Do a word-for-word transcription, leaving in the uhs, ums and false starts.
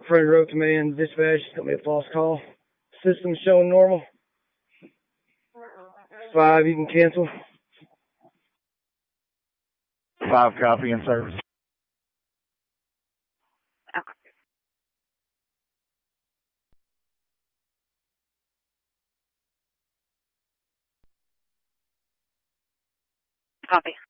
Front row command dispatch. Got me a false call. System showing normal. Five, you can cancel. Five, copy in service. Copy.